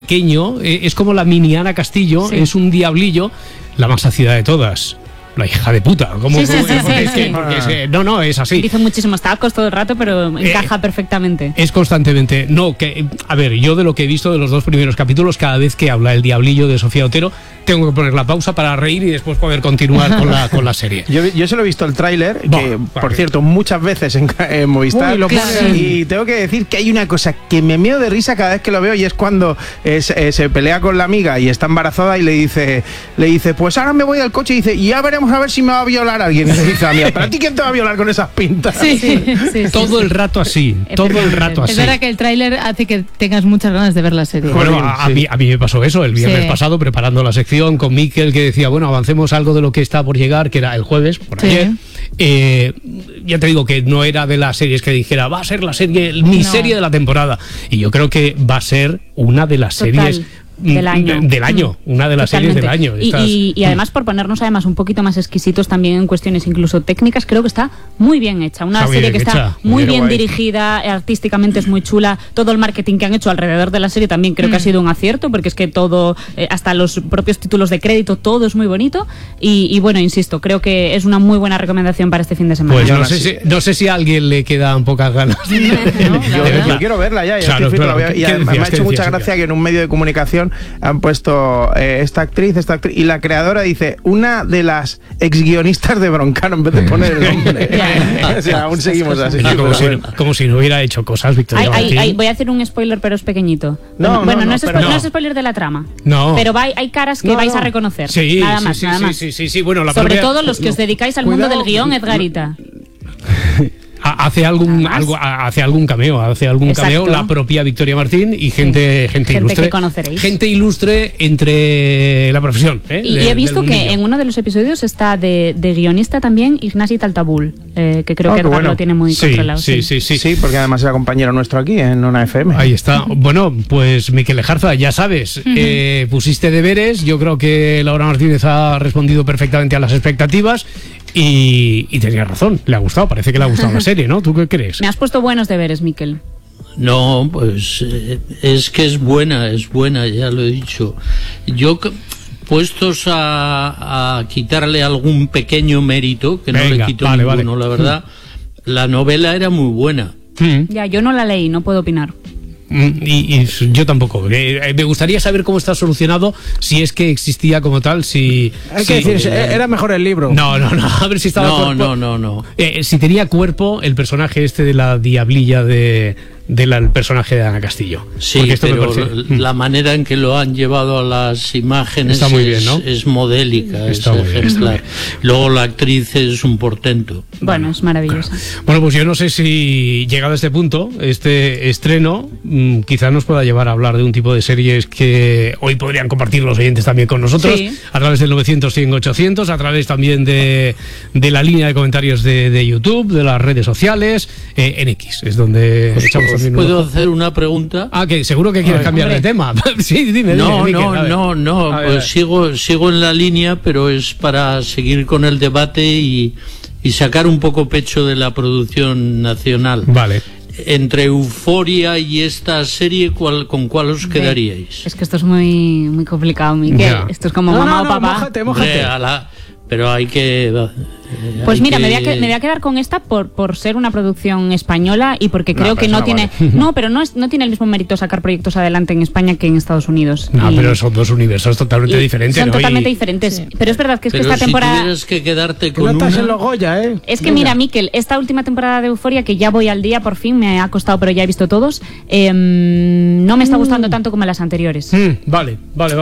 pequeño, es como la mini Ana Castillo, sí. Es un diablillo, la más ácida de todas. La hija de puta. No, es así. Dice muchísimos tacos todo el rato, pero encaja perfectamente. Es constantemente. No, que a ver, yo de lo que he visto de los 2 primeros capítulos, cada vez que habla el diablillo de Sofía Otero, tengo que poner la pausa para reír y después poder continuar con la serie. Yo se lo he visto el tráiler, que por cierto, muchas veces en Movistar. Y tengo que decir que hay una cosa que me meo de risa cada vez que lo veo, y es cuando se pelea con la amiga y está embarazada y le dice, pues ahora me voy al coche y dice, y ya veremos a ver si me va a violar alguien. Y le dice a mí, ¿para ti quién te va a violar con esas pintas? Sí. Todo el rato así. Es verdad que el tráiler hace que tengas muchas ganas de ver la serie. Bueno, a mí me pasó eso el viernes pasado, preparando la sección con Miquel, que decía, bueno, avancemos algo de lo que está por llegar, que era el jueves, por ayer. Ya te digo que no era de las series que dijera, va a ser la serie, serie de la temporada. Y yo creo que va a ser una de las series del año. Una de las series del año. Y además, por ponernos además un poquito más exquisitos también en cuestiones incluso técnicas, creo que está muy bien hecha. Una serie que está muy bien dirigida, artísticamente es muy chula. Todo el marketing que han hecho alrededor de la serie también creo que ha sido un acierto, porque es que todo, hasta los propios títulos de crédito, todo es muy bonito. Y bueno, insisto, creo que es una muy buena recomendación para este fin de semana. Pues no sé si a alguien le quedan pocas ganas. Yo quiero verla ya. Y además me ha hecho mucha gracia que en un medio de comunicación han puesto esta actriz, y la creadora dice, una de las ex guionistas de Broncano, en vez de poner el nombre. O sea, aún seguimos así. Como si no hubiera hecho cosas, Victoria. Voy a hacer un spoiler, pero es pequeñito. No es spoiler de la trama. No. Pero hay caras que vais a reconocer. Sí, nada más. Sí. Bueno, sobre todo los que os dedicáis al mundo del guión, Edgarita. Hace algún cameo, la propia Victoria Martín y gente ilustre. Que conoceréis. Gente ilustre entre la profesión. Y he visto que en uno de los episodios está de guionista también Ignasi Taltabul, que creo que Edgar lo tiene muy controlado. Sí, porque además era compañero nuestro aquí en Ona FM. Ahí está. Bueno, pues Miquel Lejarza, ya sabes, pusiste deberes. Yo creo que Laura Martínez ha respondido perfectamente a las expectativas. Y tenía razón, le ha gustado, parece que le ha gustado la serie, ¿no? ¿Tú qué crees? Me has puesto buenos deberes, Miquel. No, pues es que es buena, ya lo he dicho. Yo, puestos a quitarle algún pequeño mérito, que no le quito ninguno, la verdad, la novela era muy buena. Ya, yo no la leí, no puedo opinar. Y yo tampoco. Me gustaría saber cómo está solucionado, si es que existía como tal, si... Hay que decir, era mejor el libro. No, a ver si estaba cuerpo. No. Si tenía cuerpo el personaje de la diablilla del personaje de Ana Castillo. Sí, pero la manera en que lo han llevado a las imágenes está muy bien, ¿no? Es modélica, es ejemplar. Luego la actriz es un portento. Bueno, es maravillosa. Bueno, pues yo no sé si llegado a este punto, este estreno, quizás nos pueda llevar a hablar de un tipo de series que hoy podrían compartir los oyentes también con nosotros, a través del 900-100-800, a través también de la línea de comentarios de YouTube, de las redes sociales, en X, es donde echamos. ¿Puedo hacer una pregunta? Que seguro que quieres cambiar de tema. Sí, dime. No, pues sigo en la línea, pero es para seguir con el debate y sacar un poco pecho de la producción nacional. Vale. Entre Euforia y esta serie, ¿con cuál os quedaríais? Es que esto es muy, muy complicado, Miquel. Esto es como mamá o papá. Mójate. Pero hay que... Pues mira, me voy a quedar con esta por ser una producción española y porque creo que no tiene... Vale. No, pero no tiene el mismo mérito sacar proyectos adelante en España que en Estados Unidos. Pero son dos universos totalmente diferentes. Son totalmente diferentes. Sí. Pero es verdad que esta temporada... Pero si tuvieras que quedarte con no estás una... en los Goya, Es que mira, Miquel, esta última temporada de Euforia, que ya voy al día por fin, me ha costado, pero ya he visto todos, no me está gustando tanto como las anteriores. Vale.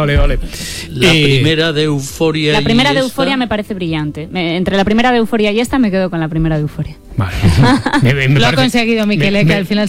La primera de Euforia. La primera de Euforia me parece brillante. Entre la primera de Euforia y esta me quedo con la primera de Euforia. Vale. Lo ha conseguido, Miquel, que al final